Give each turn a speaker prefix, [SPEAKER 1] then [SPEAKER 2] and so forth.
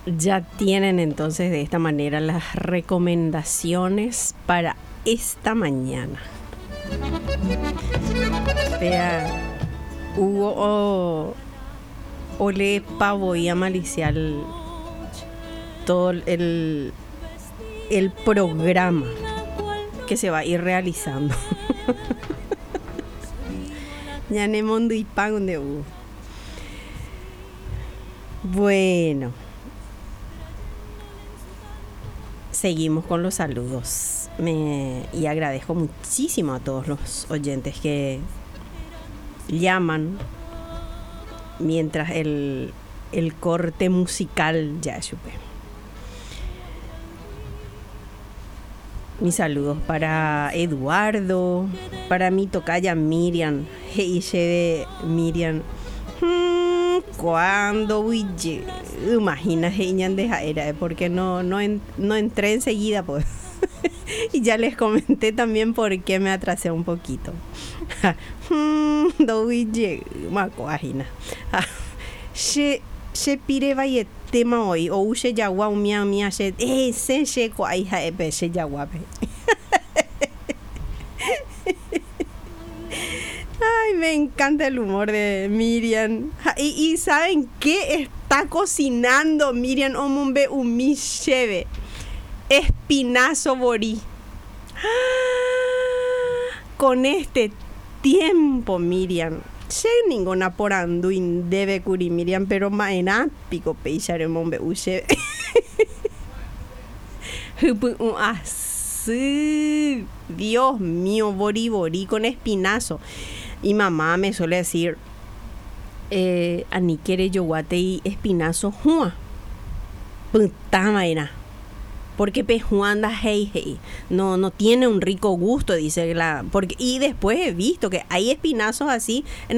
[SPEAKER 1] Ya tienen entonces de esta manera las recomendaciones para esta mañana. Vea, Hugo o le pavo y a maliciar todo el programa que se va a ir realizando. Ya ne mondo y pan de Hugo. Bueno, seguimos con los saludos. Y agradezco muchísimo a todos los oyentes que llaman mientras el corte musical ya supe. Mis saludos para Eduardo, para mi tocaya Miriam. Hey, Miriam. Cuando imagina era porque no entré enseguida pues. Y ya les comenté también por qué me atrasé un poquito. Se pire vaya tema hoy o use yagua mía se se kwai ha epe se yagua. Ay, me encanta el humor de Miriam. Y ¿saben qué está cocinando Miriam? Omumbe umisheve. Espinazo borí. Con este tiempo, Miriam. Che ninguna por anduin debe curi Miriam, pero maena pico peixare mombe usheve. Dios mío, borí con espinazo. Y mamá me suele decir, ani quiere yoguate y espinazo jua. Puta maena. Porque pejuanda hey. No tiene un rico gusto, dice la. Y después he visto que hay espinazos así en